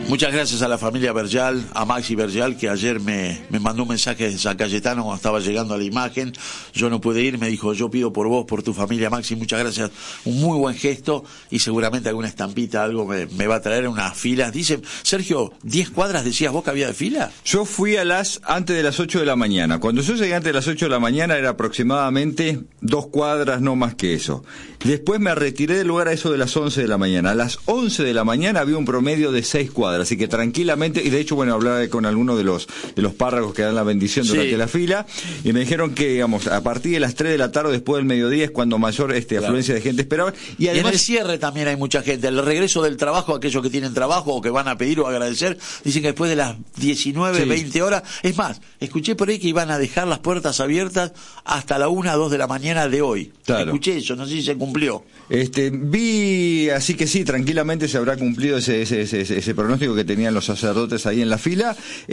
Muchas gracias a la familia Bergial, a Maxi Bergial, que ayer me mandó un mensaje de San Cayetano cuando estaba llegando a la imagen. Yo no pude ir, me dijo, yo pido por vos, por tu familia, Maxi, muchas gracias. Un muy buen gesto y seguramente alguna estampita, algo me va a traer unas filas. Dice, Sergio, 10 cuadras decías vos que había de fila. Yo fui antes de las 8 de la mañana. Cuando yo llegué antes de las 8 de la mañana era aproximadamente 2 cuadras, no más que eso. Después me retiré del lugar a eso de las 11 de la mañana. A las 11 de la mañana había un promedio de 6 cuadras. Así que tranquilamente, y de hecho, bueno, hablaba con algunos de los párrocos que dan la bendición durante la fila, y me dijeron que, digamos, a partir de las 3 de la tarde, después del mediodía, es cuando mayor afluencia de gente esperaba. Y además, en el cierre también hay mucha gente. El regreso del trabajo, aquellos que tienen trabajo o que van a pedir o agradecer, dicen que después de las 19, 20 horas, es más, escuché por ahí que iban a dejar las puertas abiertas hasta la 1, 2 de la mañana de hoy. Claro. Escuché eso, no sé si se cumplió. Vi, así que sí, tranquilamente se habrá cumplido ese pronóstico que tenían los sacerdotes ahí en la fila.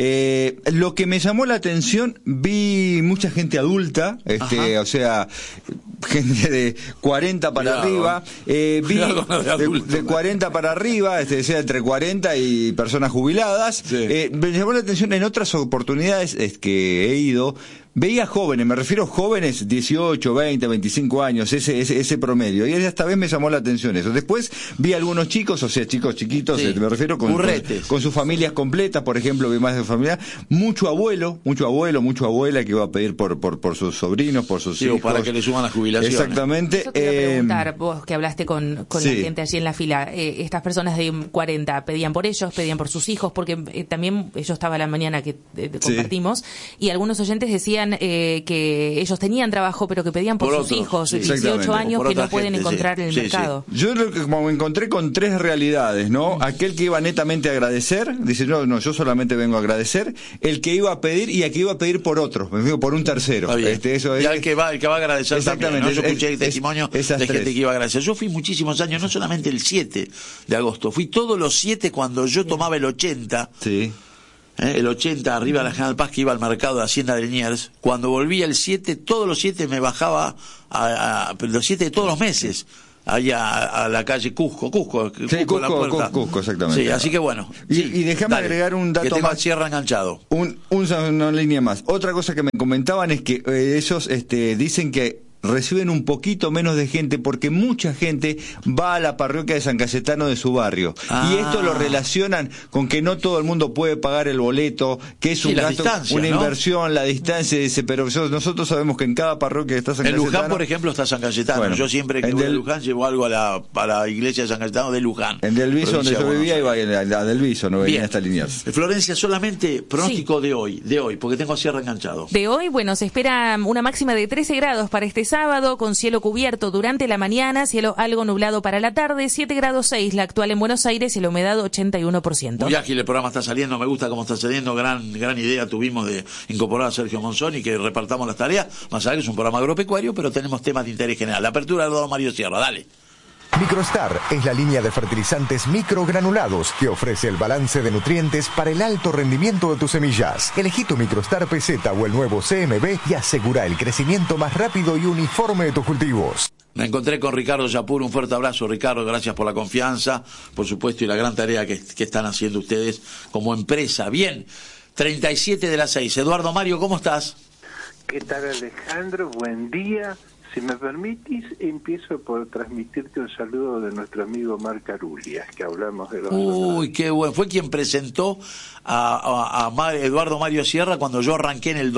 Lo que me llamó la atención, vi mucha gente adulta, o sea, gente de 40 para arriba, vi de 40 para arriba, sea entre 40 y personas jubiladas. Me llamó la atención en otras oportunidades que he ido. Veía jóvenes, me refiero a jóvenes 18, 20, 25 años, ese promedio. Y esta vez me llamó la atención eso. Después vi algunos chicos, o sea, chicos chiquitos, me refiero con sus familias completas, por ejemplo, vi más de familia. Mucho abuela que iba a pedir por sus sobrinos, por sus hijos. Para que le suban las jubilaciones. Exactamente. Eso te iba a preguntar, vos que hablaste con la gente allí en la fila, estas personas de 40, ¿pedían por ellos, pedían por sus hijos? Porque también yo estaba la mañana que compartimos, y algunos oyentes decían que ellos tenían trabajo pero que pedían por sus hijos, 18 años que no pueden encontrar en el mercado. Yo como me encontré con 3 realidades, ¿no? Aquel que iba netamente a agradecer, dice, no, yo solamente vengo a agradecer, el que iba a pedir y el que iba a pedir por otro, me digo, por un tercero. Eso es, y el que va a agradecer también, ¿no? Yo escuché el testimonio de gente que iba a agradecer. Yo fui muchísimos años, no solamente el 7 de agosto, fui todos los 7 cuando yo tomaba el 80. Sí. El 80 arriba de la General Paz, que iba al mercado de Hacienda de Liniers. Cuando volvía el 7, todos los 7 me bajaba los 7 de todos los meses allá a la calle Cusco, Cusco, exactamente. Sí, así que bueno. Y déjame agregar un dato que tengo más. Cierra enganchado. Una línea más. Otra cosa que me comentaban es que ellos dicen que reciben un poquito menos de gente porque mucha gente va a la parroquia de San Cayetano de su barrio. Y esto lo relacionan con que no todo el mundo puede pagar el boleto, que es un gasto, una inversión, la distancia, pero nosotros sabemos que en cada parroquia está San Cayetano. En Luján, por ejemplo, está San Cayetano. Bueno, yo siempre que voy a Luján llevo algo a la iglesia de San Cayetano de Luján. En Del Viso, donde yo vivía, iba a Del Viso, no venía hasta Liniers. Florencia, solamente pronóstico de hoy, porque tengo cierre enganchado. De hoy, bueno, se espera una máxima de 13 grados para este sábado, con cielo cubierto durante la mañana, cielo algo nublado para la tarde, 7 grados 6 la actual en Buenos Aires y la humedad 81%. Muy ágil el programa está saliendo, me gusta cómo está saliendo, gran idea tuvimos de incorporar a Sergio Monzón y que repartamos las tareas, más allá que es un programa agropecuario, pero tenemos temas de interés general. La apertura de Eduardo Mario Sierra, dale. Microstar es la línea de fertilizantes microgranulados que ofrece el balance de nutrientes para el alto rendimiento de tus semillas. Elegí tu Microstar PZ o el nuevo CMB y asegura el crecimiento más rápido y uniforme de tus cultivos. Me encontré con Ricardo Yapur, un fuerte abrazo, Ricardo, gracias por la confianza, por supuesto, y la gran tarea que están haciendo ustedes como empresa. Bien, 37 de las 6. Eduardo Mario, ¿cómo estás? ¿Qué tal, Alejandro? Buen día. Si me permitís, empiezo por transmitirte un saludo de nuestro amigo Marc Arulias, que hablamos de los... Uy, qué bueno. Fue quien presentó a Eduardo Mario Sierra cuando yo arranqué en el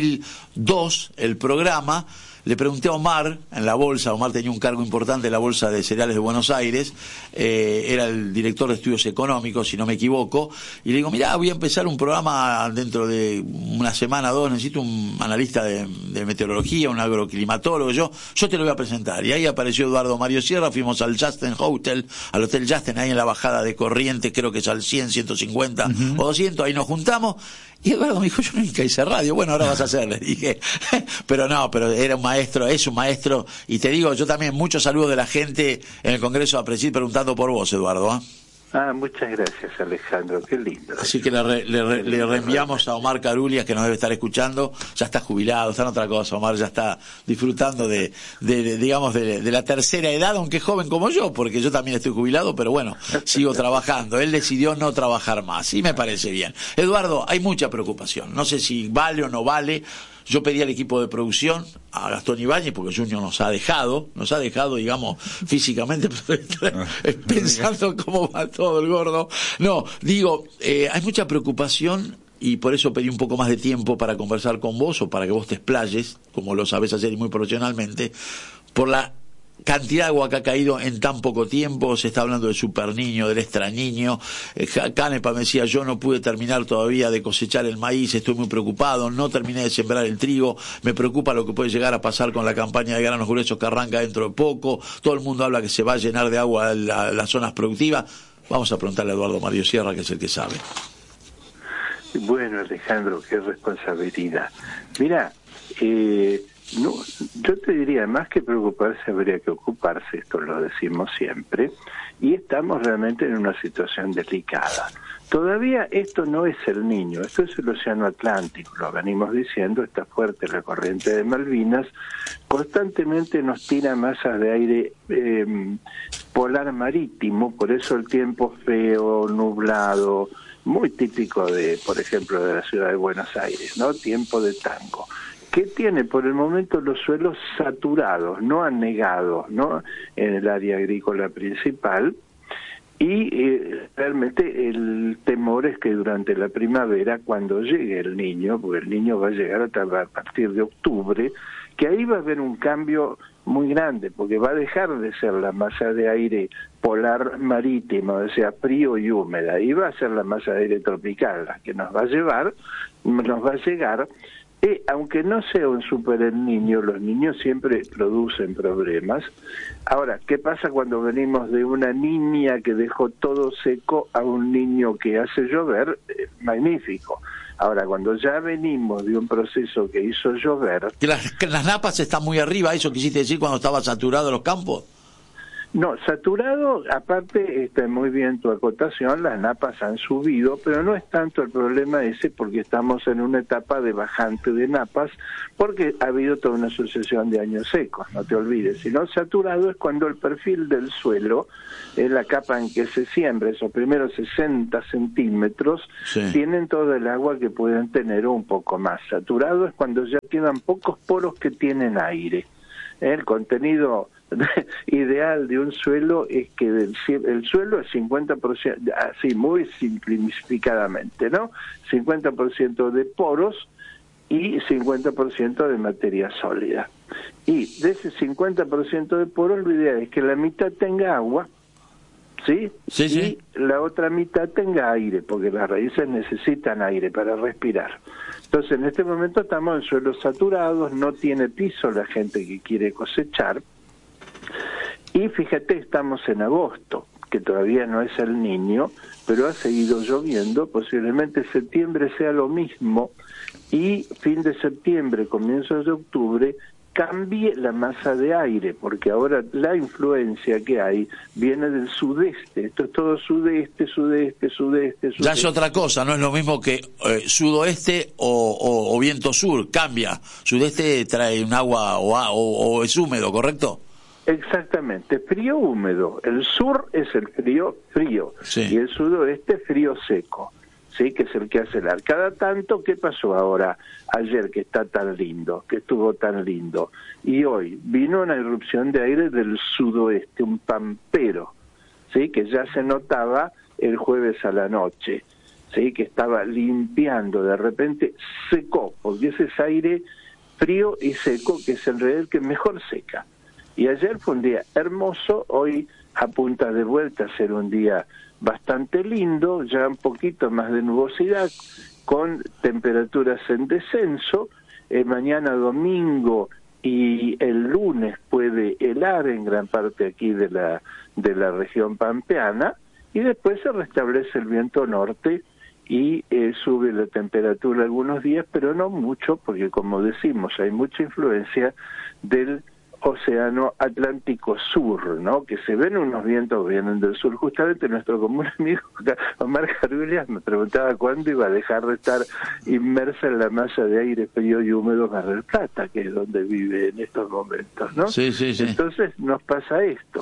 2002 el programa. Le pregunté a Omar en la bolsa, Omar tenía un cargo importante en la bolsa de cereales de Buenos Aires, era el director de estudios económicos, si no me equivoco, y le digo, mirá, voy a empezar un programa dentro de una semana o dos, necesito un analista de meteorología, un agroclimatólogo, yo te lo voy a presentar. Y ahí apareció Eduardo Mario Sierra, fuimos al Justin Hotel, al Hotel Justin, ahí en la bajada de Corrientes, creo que es al 100, 150 o 200, ahí nos juntamos. Y Eduardo me dijo, yo nunca hice radio. Bueno, ahora vas a hacer, le dije. Pero era un maestro, es un maestro. Y te digo, yo también, muchos saludos de la gente en el Congreso de Apresil preguntando por vos, Eduardo. Muchas gracias, Alejandro, qué lindo. Así que le reenviamos a Omar Carulias, que nos debe estar escuchando. Ya está jubilado, está en otra cosa. Omar ya está disfrutando de la tercera edad, aunque joven como yo, porque yo también estoy jubilado, pero bueno, sigo trabajando. Él decidió no trabajar más y me parece bien. Eduardo, hay mucha preocupación. No sé si vale o no vale. Yo pedí al equipo de producción, a Gastón Ibáñez, porque Junior nos ha dejado, digamos, físicamente, pensando cómo va todo el gordo. No, digo, hay mucha preocupación y por eso pedí un poco más de tiempo para conversar con vos o para que vos te explayes, como lo sabés hacer y muy profesionalmente, por la cantidad de agua que ha caído en tan poco tiempo. Se está hablando del superniño, del extrañiño. Canepa me decía, yo no pude terminar todavía de cosechar el maíz, estoy muy preocupado, no terminé de sembrar el trigo, me preocupa lo que puede llegar a pasar con la campaña de granos gruesos que arranca dentro de poco. Todo el mundo habla que se va a llenar de agua las zonas productivas. Vamos a preguntarle a Eduardo Mario Sierra, que es el que sabe. Bueno, Alejandro, qué responsabilidad. Mira, no, yo te diría, más que preocuparse, habría que ocuparse, esto lo decimos siempre, y estamos realmente en una situación delicada. Todavía esto no es el Niño, esto es el Océano Atlántico, lo venimos diciendo, está fuerte la corriente de Malvinas, constantemente nos tira masas de aire polar marítimo, por eso el tiempo feo, nublado, muy típico de, por ejemplo, de la ciudad de Buenos Aires, ¿no? Tiempo de tango. Que tiene por el momento los suelos saturados, no anegados, ¿no? En el área agrícola principal. Y realmente el temor es que durante la primavera, cuando llegue el Niño, porque el Niño va a llegar a partir de octubre, que ahí va a haber un cambio muy grande, porque va a dejar de ser la masa de aire polar marítima, o sea, frío y húmeda, y va a ser la masa de aire tropical la que nos va a llegar. Aunque no sea un super el Niño, los niños siempre producen problemas. Ahora, ¿qué pasa cuando venimos de una niña que dejó todo seco a un niño que hace llover? Magnífico. Ahora, cuando ya venimos de un proceso que hizo llover... Que las napas están muy arriba, ¿eso quisiste decir cuando estaba saturado los campos? No, saturado, aparte está muy bien tu acotación, las napas han subido, pero no es tanto el problema ese porque estamos en una etapa de bajante de napas, porque ha habido toda una sucesión de años secos, no te olvides, sino saturado es cuando el perfil del suelo, la capa en que se siembra, esos primeros 60 centímetros, sí, tienen todo el agua que pueden tener o un poco más. Saturado es cuando ya quedan pocos poros que tienen aire. El contenido ideal de un suelo es que el suelo es 50%, así muy simplificadamente, ¿no? 50% de poros y 50% de materia sólida. Y de ese 50% de poros, lo ideal es que la mitad tenga agua, ¿sí? Sí, sí. Y la otra mitad tenga aire, porque las raíces necesitan aire para respirar. Entonces, en este momento estamos en suelos saturados, no tiene piso la gente que quiere cosechar. Y fíjate, estamos en agosto, que todavía no es el Niño, pero ha seguido lloviendo, posiblemente septiembre sea lo mismo, y fin de septiembre, comienzos de octubre, cambie la masa de aire, porque ahora la influencia que hay viene del sudeste, esto es todo sudeste. Ya es otra cosa, no es lo mismo que sudoeste o viento sur, cambia, sudeste trae un agua o es húmedo, ¿correcto? Exactamente, frío húmedo, el sur es el frío, sí, y el sudoeste frío seco. Sí, que es el que hace el cada tanto. ¿Qué pasó ahora, ayer, que está tan lindo, que estuvo tan lindo? Y hoy vino una irrupción de aire del sudoeste, un pampero, sí, que ya se notaba el jueves a la noche, sí, que estaba limpiando, de repente secó, porque ese es aire frío y seco, que es en realidad el que mejor seca. Y ayer fue un día hermoso, hoy apunta de vuelta a ser un día bastante lindo, ya un poquito más de nubosidad, con temperaturas en descenso. Mañana domingo y el lunes puede helar en gran parte aquí de la región pampeana, y después se restablece el viento norte y sube la temperatura algunos días, pero no mucho, porque como decimos, hay mucha influencia del Océano Atlántico Sur, ¿no? Que se ven unos vientos que vienen del sur. Justamente nuestro común amigo Omar Jargulias me preguntaba cuándo iba a dejar de estar inmersa en la masa de aire frío y húmedo Mar del Plata, que es donde vive en estos momentos, ¿no? Sí, sí, sí. Entonces nos pasa esto,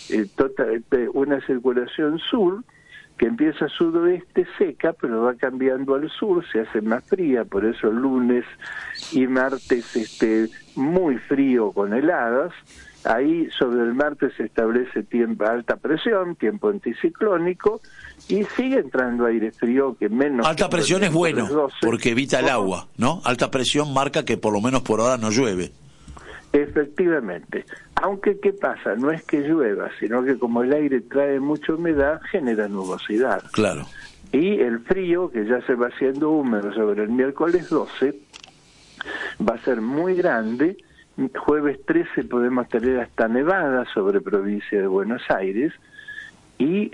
una circulación sur que empieza sudoeste seca, pero va cambiando al sur, se hace más fría, por eso el lunes y martes muy frío con heladas. Ahí sobre el martes se establece tiempo alta presión, tiempo anticiclónico, y sigue entrando aire frío que menos... Alta presión es bueno, 12, porque evita el agua, ¿no? Alta presión marca que por lo menos por ahora no llueve. Efectivamente, aunque ¿qué pasa? No es que llueva, sino que como el aire trae mucha humedad, genera nubosidad. Claro. Y el frío, que ya se va haciendo húmedo sobre el miércoles 12, va a ser muy grande. Jueves 13 podemos tener hasta nevadas sobre provincia de Buenos Aires, y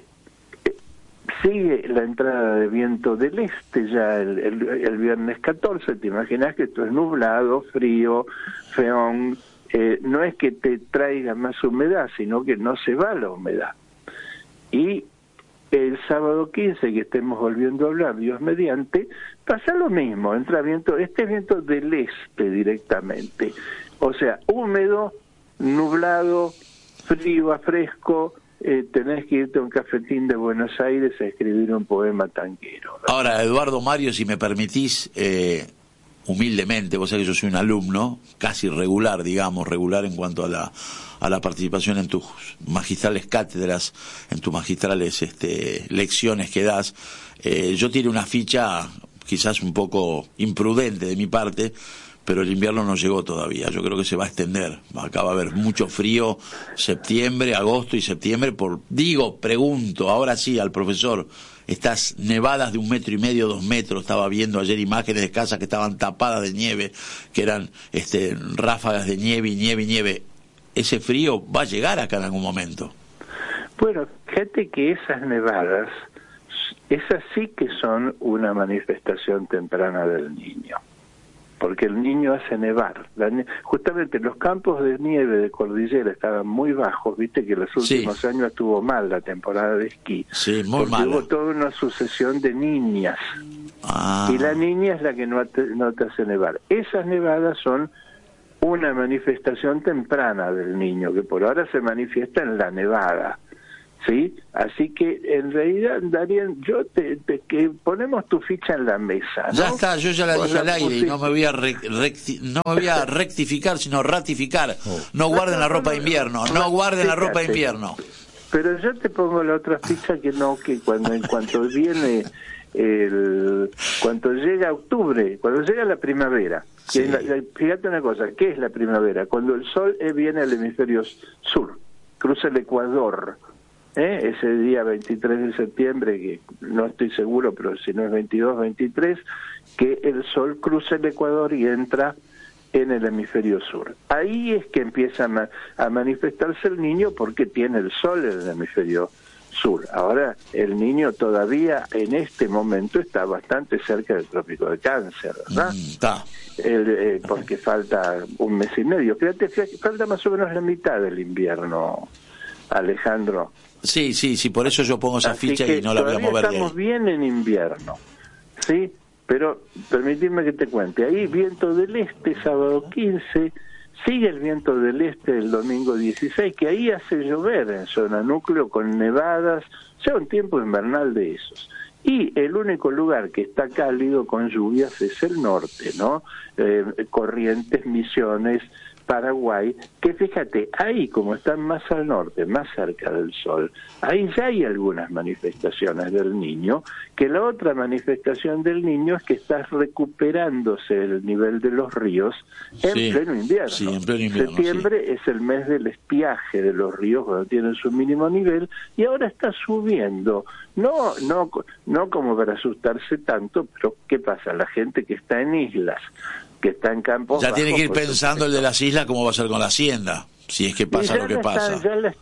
sigue la entrada de viento del este ya el viernes 14. Te imaginas que esto es nublado, frío, feón. No es que te traiga más humedad, sino que no se va la humedad. Y el sábado 15, que estemos volviendo a hablar, Dios mediante, pasa lo mismo, entra viento, viento del este directamente. O sea, húmedo, nublado, frío a fresco. Tenés que irte a un cafetín de Buenos Aires a escribir un poema tanguero, ¿verdad? Ahora, Eduardo Mario, si me permitís, humildemente, vos sabés que yo soy un alumno casi regular, digamos, regular en cuanto a la participación en tus magistrales cátedras, en tus magistrales lecciones que das. Yo tiré una ficha quizás un poco imprudente de mi parte, pero el invierno no llegó todavía. Yo creo que se va a extender. Acá va a haber mucho frío, septiembre, agosto y septiembre. Pregunto, ahora sí, al profesor, estas nevadas de 1,5 metros, 2 metros, estaba viendo ayer imágenes de casas que estaban tapadas de nieve, que eran ráfagas de nieve y nieve y nieve. ¿Ese frío va a llegar acá en algún momento? Bueno, fíjate que esas nevadas, esas sí que son una manifestación temprana del Niño. Porque el Niño hace nevar. Justamente los campos de nieve de cordillera estaban muy bajos, viste que los últimos años estuvo mal la temporada de esquí. Sí, muy mal. Hubo toda una sucesión de niñas. Y la niña es la que no te hace nevar. Esas nevadas son una manifestación temprana del Niño, que por ahora se manifiesta en la nevada. ¿Sí? Así que en realidad, Darien, yo que ponemos tu ficha en la mesa, ¿no? Ya está, yo ya la dije al aire y no me voy a rectificar, sino ratificar. No guarden la ropa de invierno, no guarden la ropa de invierno. Pero yo te pongo la otra ficha que en cuanto viene cuando llega octubre, cuando llega la primavera, sí. Fíjate una cosa, ¿qué es la primavera? Cuando el sol viene al hemisferio sur, cruza el Ecuador. Ese día 23 de septiembre, que no estoy seguro, pero si no es 22, 23, que el sol cruza el Ecuador y entra en el hemisferio sur. Ahí es que empieza a manifestarse el Niño, porque tiene el sol en el hemisferio sur. Ahora, el Niño todavía en este momento está bastante cerca del trópico de Cáncer, ¿verdad? Está. Porque falta 1 mes y medio. Fíjate, falta más o menos la mitad del invierno, Alejandro. Sí, por eso yo pongo esa ficha y no la voy a mover. Estamos bien en invierno, ¿sí? Pero permitidme que te cuente. Ahí viento del este, sábado 15, sigue el viento del este el domingo 16, que ahí hace llover en zona núcleo con nevadas, o sea, un tiempo invernal de esos. Y el único lugar que está cálido con lluvias es el norte, ¿no? Corrientes, Misiones, Paraguay, que fíjate, ahí como están más al norte, más cerca del sol, ahí ya hay algunas manifestaciones del Niño, que la otra manifestación del Niño es que está recuperándose el nivel de los ríos en pleno invierno. Sí, en pleno invierno. Septiembre es el mes del estiaje de los ríos cuando tienen su mínimo nivel, y ahora está subiendo. No como para asustarse tanto, pero ¿qué pasa? La gente que está en islas, que está en campos ya bajos, tiene que ir pensando el de las islas cómo va a ser con la hacienda, si es que pasa lo que pasa. Ya le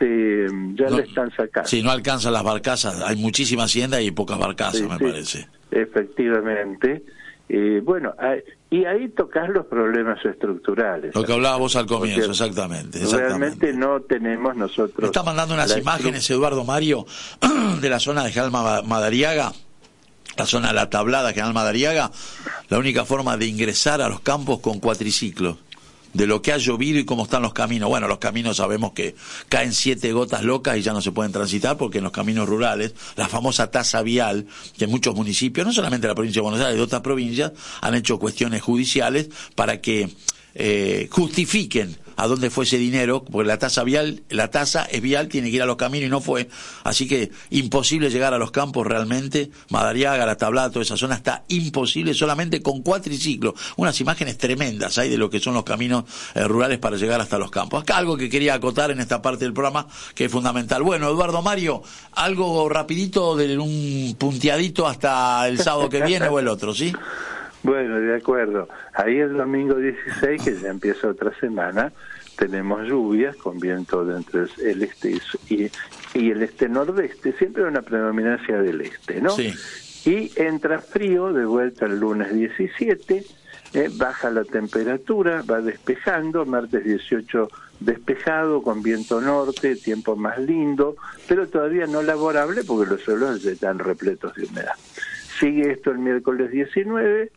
están sacando. Sí, no alcanzan las barcazas, hay muchísima hacienda y pocas barcazas, me parece. Efectivamente. y ahí tocas los problemas estructurales. Lo que hablabas vos al comienzo, exactamente. Realmente no tenemos nosotros... Me está mandando unas imágenes, Eduardo Mario, de la zona de General Madariaga, la zona de la Tablada, General Madariaga, la única forma de ingresar a los campos con cuatriciclos. De lo que ha llovido y cómo están los caminos. Bueno, los caminos sabemos que caen 7 gotas locas y ya no se pueden transitar porque en los caminos rurales, la famosa tasa vial, que en muchos municipios, no solamente de la provincia de Buenos Aires, de otras provincias, han hecho cuestiones judiciales para que justifiquen a dónde fue ese dinero, porque la tasa es vial, tiene que ir a los caminos y no fue, así que imposible llegar a los campos realmente. Madariaga, La Tablada, toda esa zona está imposible solamente con cuatriciclos. Unas imágenes tremendas hay de lo que son los caminos rurales para llegar hasta los campos. Acá algo que quería acotar en esta parte del programa que es fundamental. Bueno, Eduardo Mario, algo rapidito de un punteadito hasta el sábado que viene o el otro, ¿sí? Bueno, de acuerdo. Ahí el domingo 16, que ya empieza otra semana, tenemos lluvias con viento de entre el este y el este-nordeste, siempre una predominancia del este, ¿no? Sí. Y entra frío de vuelta el lunes 17, baja la temperatura, va despejando, martes 18 despejado, con viento norte, tiempo más lindo, pero todavía no laborable porque los suelos están repletos de humedad. Sigue esto el miércoles 19,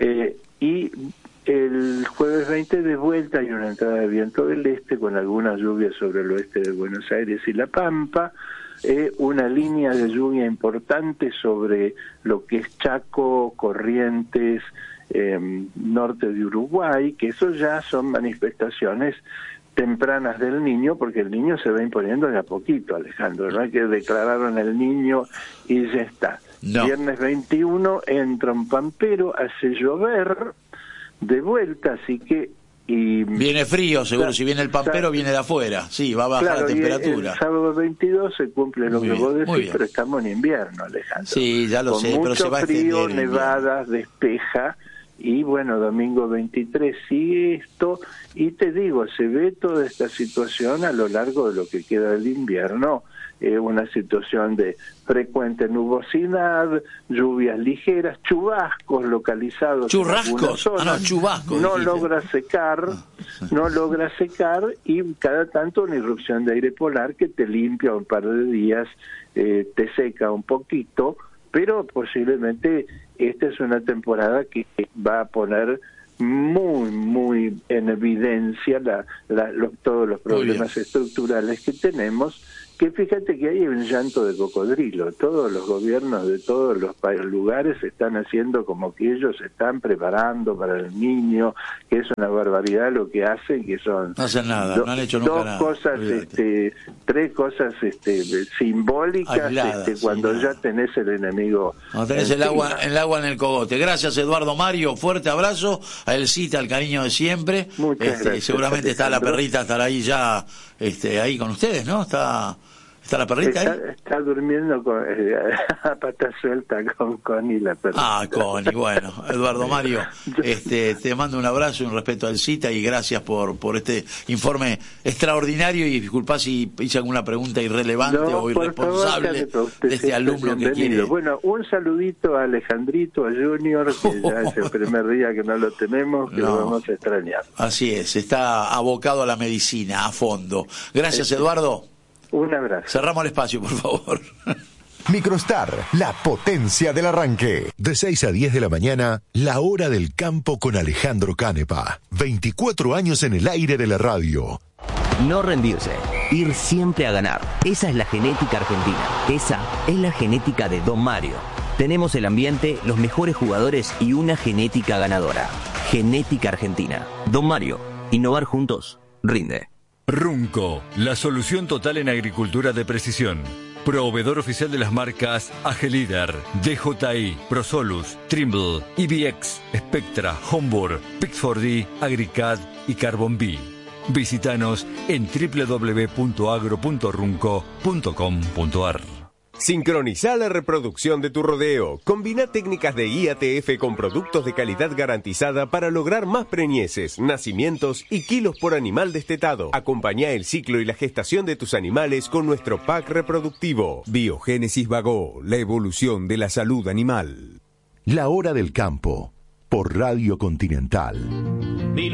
y el jueves 20 de vuelta hay una entrada de viento del este con algunas lluvias sobre el oeste de Buenos Aires y La Pampa, una línea de lluvia importante sobre lo que es Chaco, Corrientes, norte de Uruguay, que eso ya son manifestaciones tempranas del Niño, porque el Niño se va imponiendo de a poquito, Alejandro, no hay que declararon el Niño y ya está. No. Viernes 21 entra un pampero, hace llover de vuelta, así que... viene frío, seguro, si viene el pampero viene de afuera, sí, va a bajar la temperatura. El sábado 22 se cumple lo que vos decís, pero estamos en invierno, Alejandro. Sí, ya lo sé, pero se va a extender. Mucho frío, nevadas, despeja, y bueno, domingo 23 sigue esto, y te digo, se ve toda esta situación a lo largo de lo que queda del invierno, una situación de frecuente nubosidad, lluvias ligeras, chubascos localizados. ¿Churrascos? Chubascos. No logra secar, y cada tanto una irrupción de aire polar que te limpia un par de días, te seca un poquito, pero posiblemente esta es una temporada que va a poner muy, muy en evidencia todos los problemas estructurales que tenemos, que fíjate que hay un llanto de cocodrilo. Todos los gobiernos de todos los lugares están haciendo como que ellos se están preparando para el Niño, que es una barbaridad lo que hacen, que son... No hacen nada, no han hecho nunca nada. Tres cosas simbólicas aisladas, cuando ya tenés el enemigo. Cuando tenés el agua en el cogote. Gracias, Eduardo Mario, fuerte abrazo, a Elcita, el cariño de siempre. Muchas gracias. Seguramente está la perrita, estará ahí ya, ahí con ustedes, ¿no? ¿Está la perrita ahí? Está durmiendo a pata suelta con Connie, la perrita. Ah, Connie, bueno. Eduardo Mario, te mando un abrazo y un respeto al CITA y gracias por este informe extraordinario, y disculpa si hice alguna pregunta irrelevante o irresponsable de este alumno que quiere. Bueno, un saludito a Alejandrito, a Junior, que ya es el primer día que no lo tenemos, que lo vamos a extrañar. Así es, está abocado a la medicina, a fondo. Gracias, Eduardo. Un abrazo. Cerramos el espacio, por favor. Microstar, la potencia del arranque. De 6 a 10 de la mañana, la hora del campo con Alejandro Canepa. 24 años en el aire de la radio. No rendirse, ir siempre a ganar. Esa es la genética argentina. Esa es la genética de Don Mario. Tenemos el ambiente, los mejores jugadores y una genética ganadora. Genética argentina. Don Mario, innovar juntos, rinde. Runco, la solución total en agricultura de precisión. Proveedor oficial de las marcas Agelider, DJI, Prosolus, Trimble, EBX, Spectra, Homburg, Pix4D, Agricad y Carbon B. Visítanos en www.agro.runco.com.ar. Sincroniza la reproducción de tu rodeo. Combina técnicas de IATF con productos de calidad garantizada para lograr más preñeces, nacimientos y kilos por animal destetado. Acompañá el ciclo y la gestación de tus animales con nuestro pack reproductivo. Biogénesis Bagó, la evolución de la salud animal. La hora del campo. por Radio Continental.